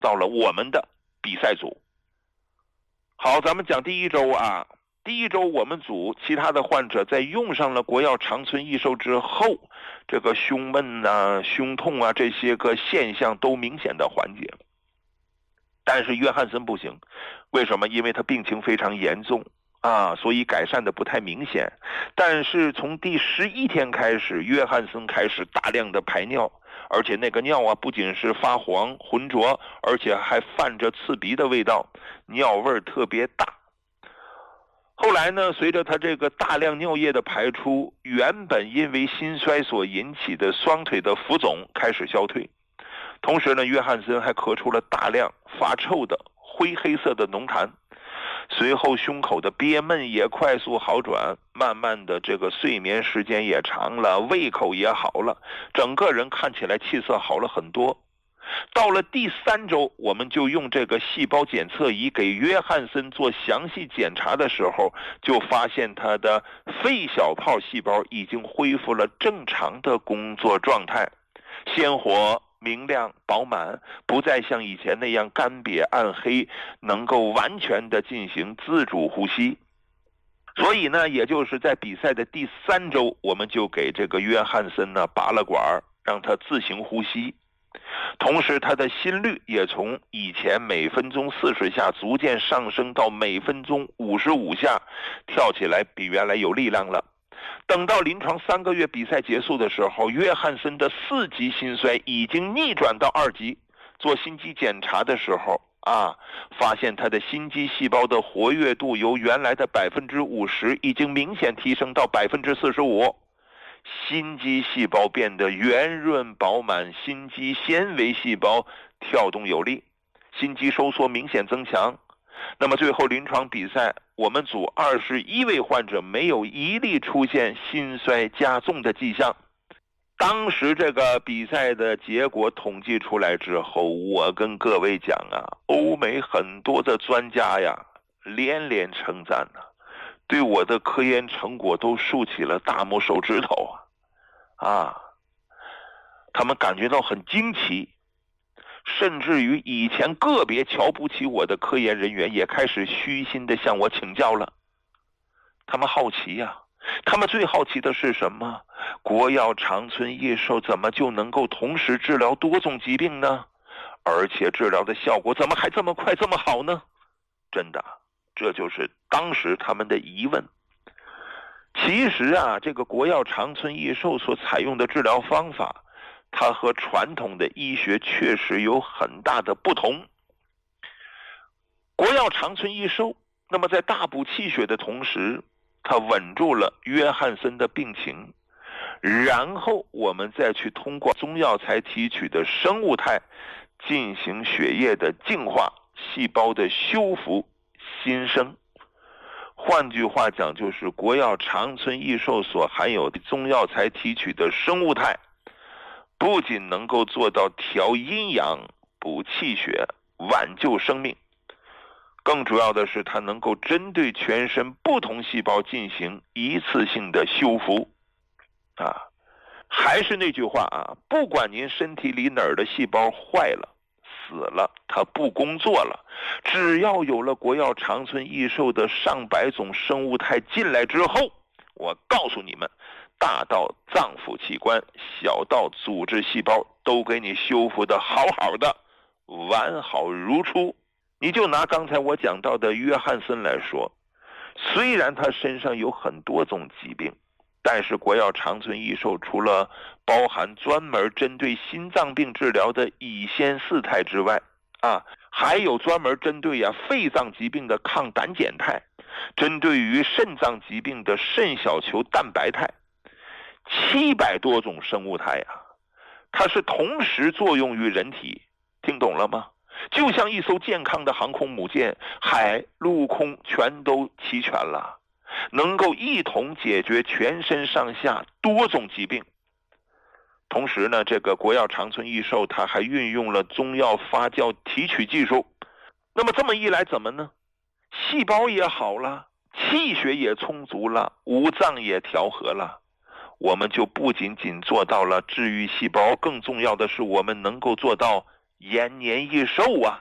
到了我们的比赛组。好，咱们讲第一周啊，第一周我们组其他的患者在用上了国药长春益寿之后，这个胸闷啊、胸痛啊这些个现象都明显的缓解了。但是约翰森不行，为什么？因为他病情非常严重啊，所以改善的不太明显。但是从第11天开始，约翰森开始大量的排尿，而且那个尿啊不仅是发黄浑浊，而且还泛着刺鼻的味道，尿味特别大。后来呢，随着他这个大量尿液的排出，原本因为心衰所引起的双腿的浮肿开始消退。同时呢，约翰森还咳出了大量发臭的灰黑色的浓痰，随后胸口的憋闷也快速好转，慢慢的这个睡眠时间也长了，胃口也好了，整个人看起来气色好了很多。到了第3周，我们就用这个细胞检测仪给约翰森做详细检查的时候，就发现他的肺小泡细胞已经恢复了正常的工作状态，鲜活明亮饱满，不再像以前那样干瘪暗黑，能够完全的进行自主呼吸。所以呢，也就是在比赛的第3周，我们就给这个约翰森呢拔了管，让他自行呼吸。同时他的心率也从以前每分钟40下逐渐上升到每分钟55下，跳起来比原来有力量了。等到临床3个月比赛结束的时候，约翰森的4级心衰已经逆转到2级。做心肌检查的时候发现他的心肌细胞的活跃度由原来的50%已经明显提升到45%，心肌细胞变得圆润饱满，心肌纤维细胞跳动有力，心肌收缩明显增强。那么最后临床比赛，我们组21位患者没有一例出现心衰加重的迹象。当时这个比赛的结果统计出来之后，我跟各位讲欧美很多的专家呀连连称赞对我的科研成果都竖起了大拇手指头他们感觉到很惊奇，甚至于以前个别瞧不起我的科研人员也开始虚心地向我请教了。他们好奇他们最好奇的是什么？国药长春益寿怎么就能够同时治疗多种疾病呢？而且治疗的效果怎么还这么快这么好呢？真的，这就是当时他们的疑问。其实这个国药长春益寿所采用的治疗方法，它和传统的医学确实有很大的不同。国药长春益寿，那么在大补气血的同时，它稳住了约翰森的病情，然后我们再去通过中药材提取的生物肽进行血液的净化、细胞的修复、新生。换句话讲，就是国药长春益寿所含有的中药材提取的生物肽，不仅能够做到调阴阳、补气血、挽救生命，更主要的是它能够针对全身不同细胞进行一次性的修复还是那句话不管您身体里哪儿的细胞坏了死了，它不工作了，只要有了国药长春益寿的上百种生物肽进来之后，我告诉你们，大到脏腑器官，小到组织细胞，都给你修复的好好的，完好如初。你就拿刚才我讲到的约翰森来说，虽然他身上有很多种疾病，但是国药长春益寿除了包含专门针对心脏病治疗的乙酰四肽之外还有专门针对肺脏疾病的抗胆碱肽，针对于肾脏疾病的肾小球蛋白肽，700多种生物肽它是同时作用于人体，听懂了吗？就像一艘健康的航空母舰，海陆空全都齐全了，能够一同解决全身上下多种疾病。同时呢，这个国药长春益寿它还运用了中药发酵提取技术。那么这么一来怎么呢？细胞也好了，气血也充足了，五脏也调和了，我们就不仅仅做到了治愈细胞，更重要的是我们能够做到延年益寿啊。